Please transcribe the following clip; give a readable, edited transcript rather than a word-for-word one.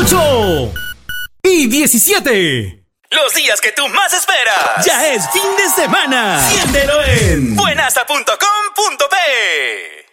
18 y 17. Los días que tú más esperas. Ya es fin de semana. Siéntelo en buenasa.com.p.